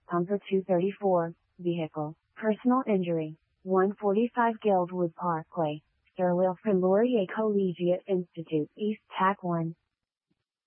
Pumper 234, Vehicle, Personal Injury, 145 Guildwood Parkway, Sterling from Laurier Collegiate Institute East TAC 1.